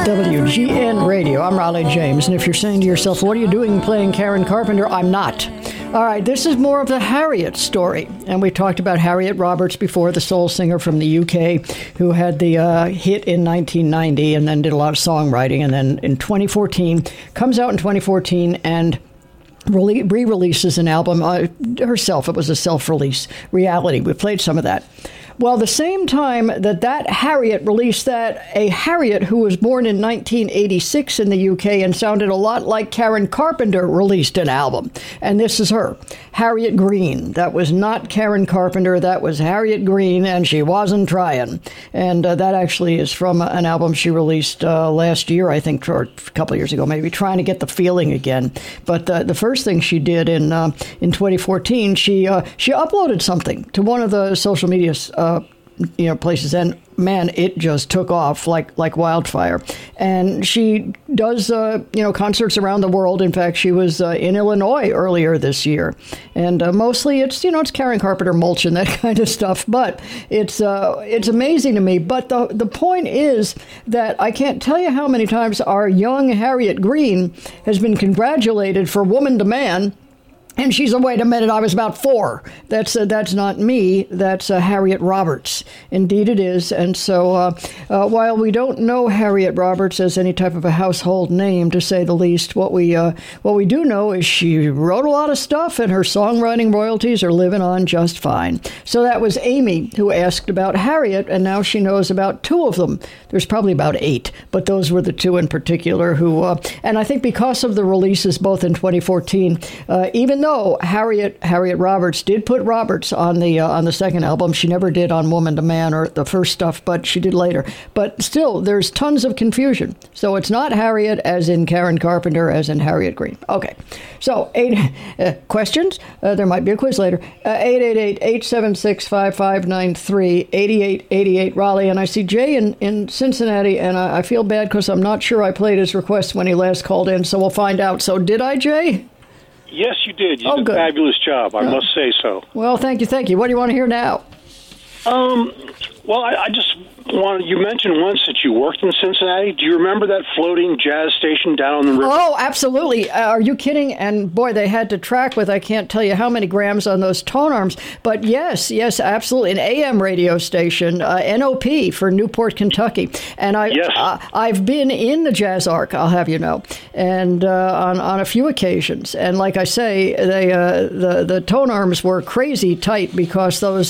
WGN Radio. I'm Raleigh James, and if you're saying to yourself, what are you doing playing Karen Carpenter? I'm not. All right, this is more of the Harriet story, and we talked about Harriet Roberts before, the soul singer from the UK who had the hit in 1990 and then did a lot of songwriting, and then in 2014, comes out in 2014 and re-releases an album herself. It was a self-release, Reality. We played some of that. Well, the same time that Harriet released that, a Harriet who was born in 1986 in the UK and sounded a lot like Karen Carpenter released an album. And this is her, Harriet Green. That was not Karen Carpenter. That was Harriet Green, and she wasn't trying. And that actually is from an album she released last year, I think, or a couple of years ago, maybe, Trying to Get the Feeling Again. But the first thing she did in 2014, she uploaded something to one of the social media places, and man, it just took off like wildfire. And she does concerts around the world. In fact, she was in Illinois earlier this year, and mostly it's Karen Carpenter mulch and that kind of stuff. But it's amazing to me. But the point is that I can't tell you how many times our young Harriet Green has been congratulated for Woman to Man. And she's wait a minute, I was about 4. That's not me. That's Harriet Roberts. Indeed it is. And so while we don't know Harriet Roberts as any type of a household name, to say the least, what we do know is she wrote a lot of stuff, and her songwriting royalties are living on just fine. So that was Amy who asked about Harriet, and now she knows about 2 of them. There's probably about 8, but those were the 2 in particular who, and I think because of the releases both in 2014, even though Harriet Roberts did put Roberts on the second album. She never did on Woman to Man or the first stuff, but she did later. But still, there's tons of confusion. So it's not Harriet as in Karen Carpenter, as in Harriet Green. Okay. So, 8 questions. There might be a quiz later. 888-876-5593, 8888 Raleigh. And I see Jay in Cincinnati, and I feel bad because I'm not sure I played his request when he last called in, so we'll find out. So did I, Jay? Yes, you did. You did a fabulous job. I must say so. Well, thank you. What do you want to hear now? Well, I just wanted, you mentioned once that you worked in Cincinnati. Do you remember that floating jazz station down on the river? Oh, absolutely. Are you kidding? And boy, they had to track with, I can't tell you how many grams on those tone arms. But yes, absolutely. An AM radio station, NOP for Newport, Kentucky. And I've been in the Jazz Arc, I'll have you know, and on a few occasions. And like I say, the tone arms were crazy tight because those,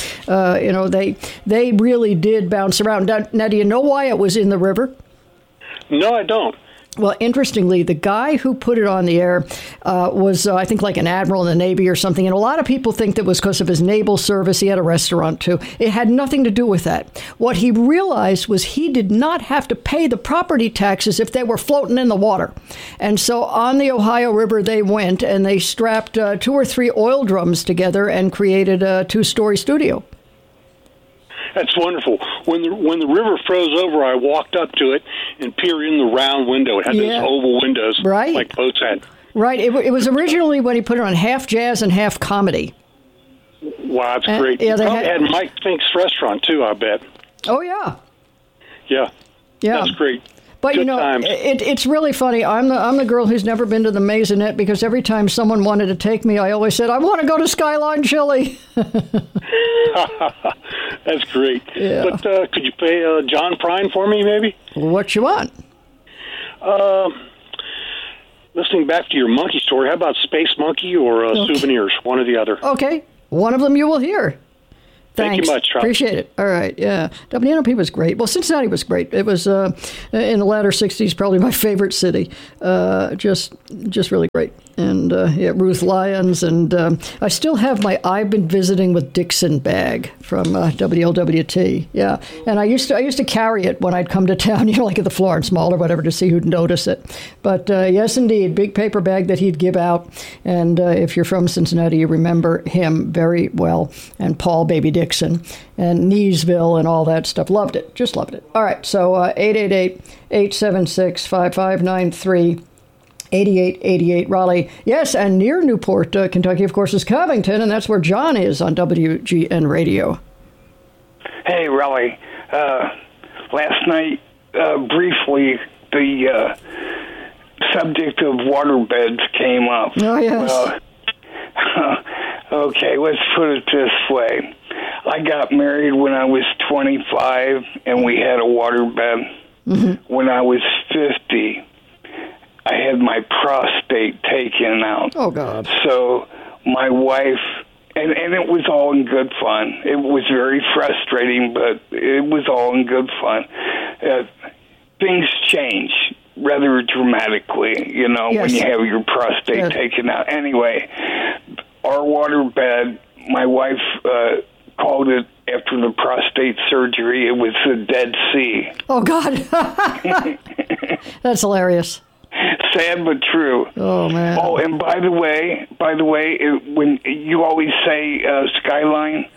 they really did bounce around. Now, do you know why it was in the river? No, I don't. Well, interestingly, the guy who put it on the air was, I think, like an admiral in the Navy or something. And a lot of people think that was because of his naval service. He had a restaurant, too. It had nothing to do with that. What he realized was he did not have to pay the property taxes if they were floating in the water. And so on the Ohio River, they went and they strapped 2 or 3 oil drums together and created a 2-story studio. That's wonderful. When the river froze over, I walked up to it and peered in the round window. It had those oval windows, right, like boats had. Right. It was originally when he put it on half jazz and half comedy. Wow, that's great. Yeah, they had Mike Fink's restaurant, too, I bet. Oh, yeah. Yeah. That's great. But, Good times. It's really funny. I'm the girl who's never been to the Maisonette because every time someone wanted to take me, I always said, I want to go to Skyline Chili. That's great. Yeah. But could you play John Prine for me, maybe? What you want? Listening back to your monkey story, how about Space Monkey or Souvenirs? One or the other. Okay. One of them you will hear. Thanks. Thank you much, Charles. Appreciate it. All right, yeah. WNOP was great. Well, Cincinnati was great. It was, in the latter 60s, probably my favorite city. Just really great. And, Ruth Lyons. And I still have my I've Been Visiting with Dixon bag from WLWT. Yeah. And I used to carry it when I'd come to town, like at the Florence Mall or whatever, to see who'd notice it. But, yes, indeed, big paper bag that he'd give out. And if you're from Cincinnati, you remember him very well. And Paul Baby Dixon and Kneesville and all that stuff. Loved it. Just loved it. All right. So 888-876-5593. 8888 Raleigh. Yes, and near Newport, Kentucky, of course, is Covington, and that's where John is on WGN Radio. Hey, Raleigh. Last night, briefly, the subject of waterbeds came up. Oh, yes. Okay, let's put it this way. I got married when I was 25, and we had a waterbed. Mm-hmm. When I was 50, I had my prostate taken out. Oh, God. So my wife, and it was all in good fun. It was very frustrating, but it was all in good fun. Things change rather dramatically, yes. When you have your prostate taken out. Anyway, our waterbed, my wife called it, after the prostate surgery, it was the Dead Sea. Oh, God. That's hilarious. Sad but true. Oh, man. Oh, and by the way, when you always say Skyline,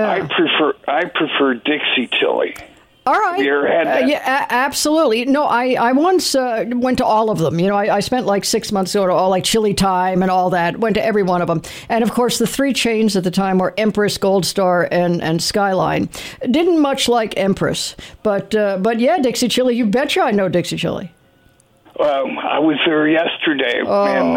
I prefer Dixie Chili. All right. Have you ever had that? Yeah, absolutely. No, I once went to all of them. I spent like 6 months going to all like Chili Time and all that. Went to every one of them. And of course, the three chains at the time were Empress, Gold Star, and Skyline. Didn't much like Empress, but yeah, Dixie Chili. You betcha I know Dixie Chili. I was there yesterday, and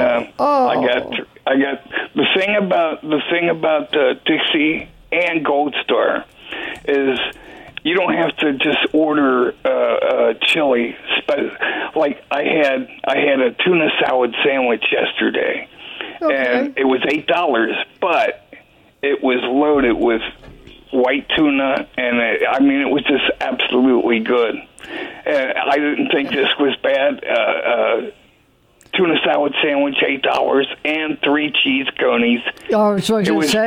I got the thing about Dixie and Gold Star is you don't have to just order chili. Like I had a tuna salad sandwich yesterday, and it was $8, but it was loaded with white tuna, and it was just absolutely good. I didn't think this was bad. Tuna salad sandwich, $8, and 3 cheese conies. Oh, so it was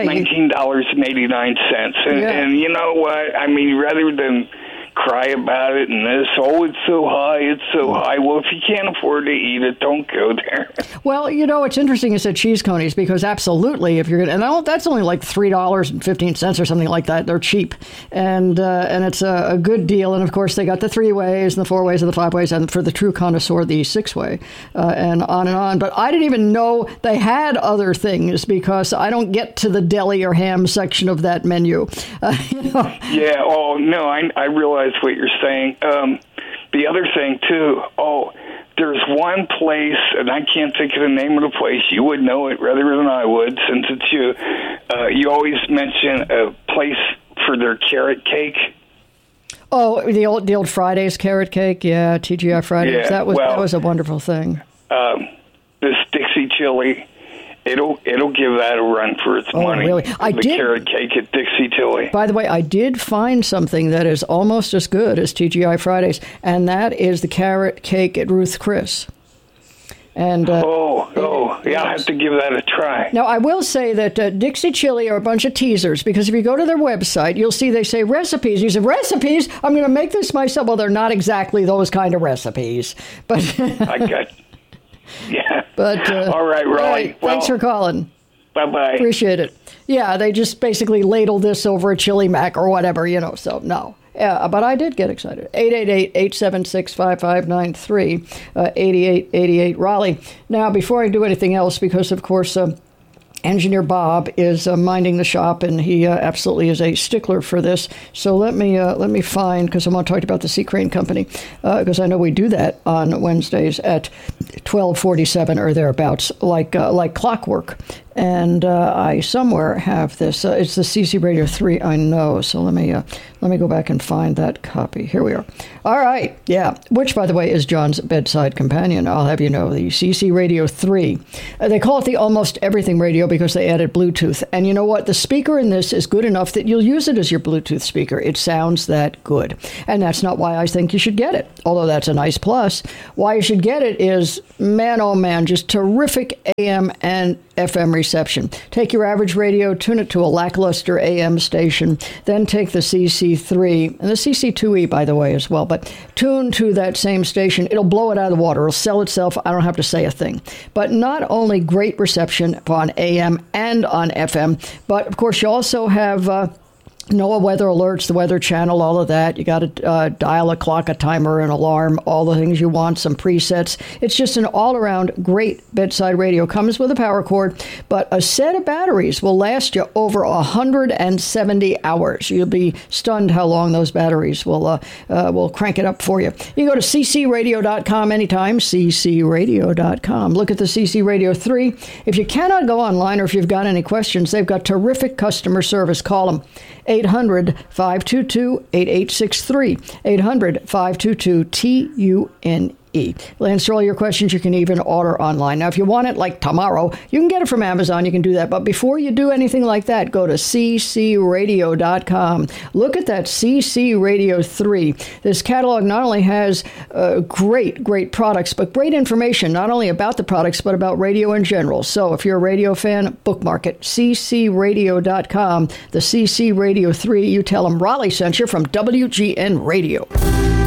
$19.89. And you know what? Rather than cry about it and this, it's so high. Well, if you can't afford to eat it, don't go there. Well, it's interesting you said cheese conies, because absolutely, if you're going to, and that's only like $3.15 or something like that. They're cheap, and it's a good deal. And of course, they got the 3 ways and the 4 ways and the 5 ways, and for the true connoisseur, the 6 way, and on and on. But I didn't even know they had other things, because I don't get to the deli or ham section of that menu. Yeah. Oh no, I realize what you're saying. The other thing too, there's one place, and I can't think of the name of the place. You would know it rather than I would, since it's you. You always mention a place for their carrot cake. Oh, the old Fridays carrot cake, yeah, TGI Fridays. Yeah, that was a wonderful thing. This Dixie Chili. It'll give that a run for its money. Really? Carrot cake at Dixie Chili. By the way, I did find something that is almost as good as TGI Fridays, and that is the carrot cake at Ruth Chris. And I'll have to give that a try. Now, I will say that Dixie Chili are a bunch of teasers, because if you go to their website, you'll see they say recipes. You say, recipes? I'm going to make this myself. Well, they're not exactly those kind of recipes. But I got Yeah. But all right, Raleigh. Thanks for calling. Bye-bye. Appreciate it. Yeah, they just basically ladle this over a chili mac or whatever, so no. Yeah, but I did get excited. 888-876-5593, 8888 Raleigh. Now, before I do anything else, because of course Engineer Bob is minding the shop, and he absolutely is a stickler for this. So let me find, because I want to talk about the Sea Crane Company, because I know we do that on Wednesdays at 12:47 or thereabouts, like clockwork. And I somewhere have this. It's the CC Radio 3, I know. So let me go back and find that copy. Here we are. All right. Yeah. Which, by the way, is John's bedside companion. I'll have you know, the CC Radio 3. They call it the Almost Everything Radio because they added Bluetooth. And you know what? The speaker in this is good enough that you'll use it as your Bluetooth speaker. It sounds that good. And that's not why I think you should get it, although that's a nice plus. Why you should get it is, man, oh man, just terrific AM and FM reception. Take your average radio, tune it to a lackluster AM station, then take the CC3 and the CC2E, by the way, as well. But tune to that same station. It'll blow it out of the water. It'll sell itself. I don't have to say a thing. But not only great reception on AM and on FM, but of course you also have NOAA weather alerts, the Weather Channel, all of that. You got to dial a clock, a timer, an alarm, all the things you want, some presets. It's just an all-around great bedside radio. Comes with a power cord, but a set of batteries will last you over 170 hours. You'll be stunned how long those batteries will crank it up for you. You can go to ccradio.com anytime, ccradio.com. Look at the CC Radio 3. If you cannot go online or if you've got any questions, they've got terrific customer service. Call them. 800-522-8863. 800-522-TUNE. They'll answer all your questions. You can even order online. Now, if you want it like tomorrow, you can get it from Amazon. You can do that. But before you do anything like that, go to ccradio.com. Look at that CC Radio 3. This catalog not only has great products, but great information, not only about the products, but about radio in general. So if you're a radio fan, bookmark it. ccradio.com. The CC Radio 3. You tell them Raleigh sent you from WGN Radio.